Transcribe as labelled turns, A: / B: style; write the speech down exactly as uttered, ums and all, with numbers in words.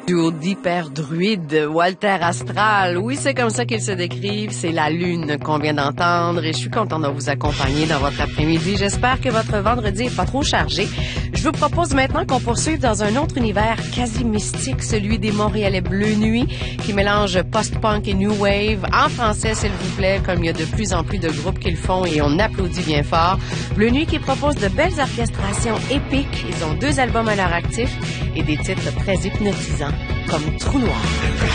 A: Duo d'hyper-druides, Walter Astral. Oui, c'est comme ça qu'ils se décrivent. C'est la lune qu'on vient d'entendre et je suis contente de vous accompagner dans votre après-midi. J'espère que votre vendredi est pas trop chargé. Je vous propose maintenant qu'on poursuive dans un autre univers quasi mystique, celui des Montréalais Bleu Nuit, qui mélange post-punk et new wave. En français, s'il vous plaît, comme il y a de plus en plus de groupes qui le font et on applaudit bien fort. Bleu Nuit qui propose de belles orchestrations épiques. Ils ont deux albums à leur actif et des titres très hypnotisants, comme Trou Noir.